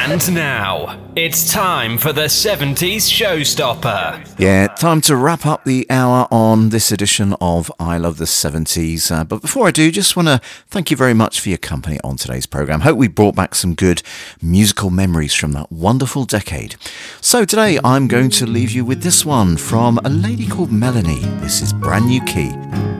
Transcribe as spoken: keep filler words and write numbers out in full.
And now, it's time for the seventies Showstopper. Yeah, time to wrap up the hour on this edition of I Love the seventies. Uh, but before I do, just want to thank you very much for your company on today's programme. Hope we brought back some good musical memories from that wonderful decade. So today I'm going to leave you with this one from a lady called Melanie. This is Brand New Key.